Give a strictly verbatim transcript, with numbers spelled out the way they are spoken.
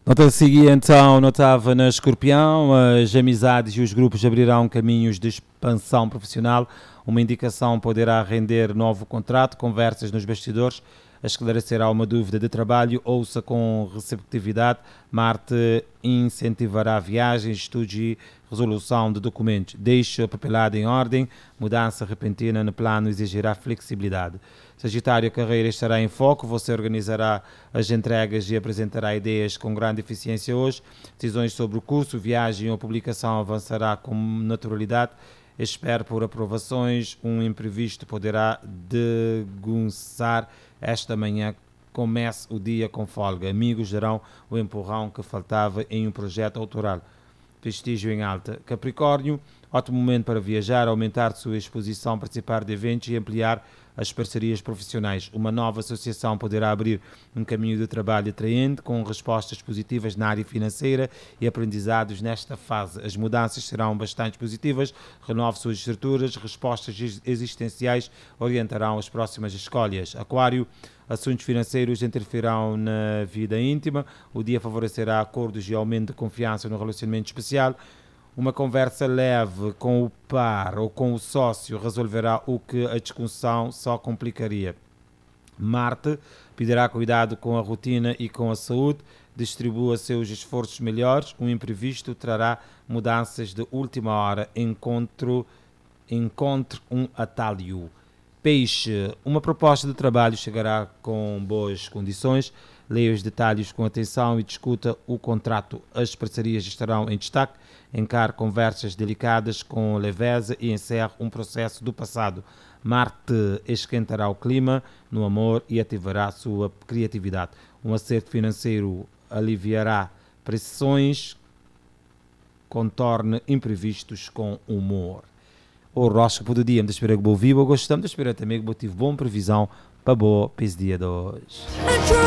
Nota a seguir, então, notava na Escorpião, as amizades e os grupos abrirão caminhos de expansão profissional. Uma indicação poderá render novo contrato, conversas nos bastidores, esclarecerá uma dúvida de trabalho, ouça com receptividade. Marte incentivará viagens, estudos e resolução de documentos. Deixe a papelada em ordem, mudança repentina no plano exigirá flexibilidade. Sagitário, a carreira estará em foco, você organizará as entregas e apresentará ideias com grande eficiência hoje. Decisões sobre o curso, viagem ou publicação avançará com naturalidade. Espere por aprovações, um imprevisto poderá degunçar esta manhã. Comece o dia com folga. Amigos darão o empurrão que faltava em um projeto autoral. Prestígio em alta. Capricórnio, ótimo momento para viajar, aumentar sua exposição, participar de eventos e ampliar as parcerias profissionais. Uma nova associação poderá abrir um caminho de trabalho atraente, com respostas positivas na área financeira e aprendizados nesta fase. As mudanças serão bastante positivas, renove suas estruturas, respostas existenciais orientarão as próximas escolhas. Aquário, assuntos financeiros interferirão na vida íntima, o dia favorecerá acordos e aumento de confiança no relacionamento especial. Uma conversa leve com o par ou com o sócio resolverá o que a discussão só complicaria. Marte pedirá cuidado com a rotina e com a saúde, distribua seus esforços melhores, um imprevisto trará mudanças de última hora, encontro, encontre um atalho. Peixe, uma proposta de trabalho chegará com boas condições, leia os detalhes com atenção e discuta o contrato. As parcerias estarão em destaque, encare conversas delicadas com leveza e encerre um processo do passado. Marte esquentará o clima no amor e ativará sua criatividade. Um acerto financeiro aliviará pressões, contorne imprevistos com humor. O horóscopo do dia, me espero que vou vivo, gostamos, espero também que vou tive boa previsão para boa para esse dia de hoje.